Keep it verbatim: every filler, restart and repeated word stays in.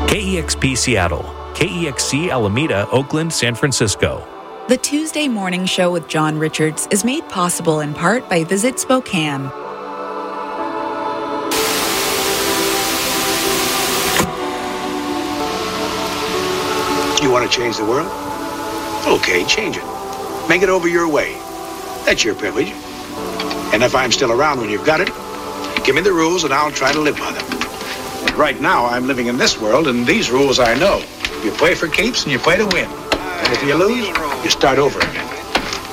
K E X P Seattle, K E X C Alameda, Oakland, San Francisco. The Tuesday Morning Show with John Richards is made possible in part by Visit Spokane. You want to change the world? Okay, change it. Make it over your way. That's your privilege. And if I'm still around when you've got it, give me the rules and I'll try to live by them. But right now, I'm living in this world, and these rules I know. You play for keeps and you play to win. And if you lose, you start over again.